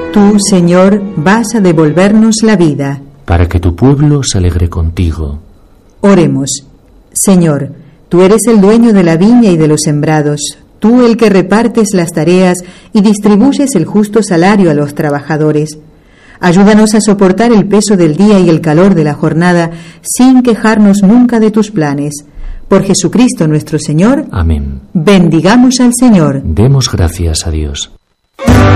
Tú, Señor, vas a devolvernos la vida. Para que tu pueblo se alegre contigo. Oremos. Señor, tú eres el dueño de la viña y de los sembrados, tú el que repartes las tareas y distribuyes el justo salario a los trabajadores. Ayúdanos a soportar el peso del día y el calor de la jornada sin quejarnos nunca de tus planes. Por Jesucristo nuestro Señor. Amén. Bendigamos al Señor. Demos gracias a Dios.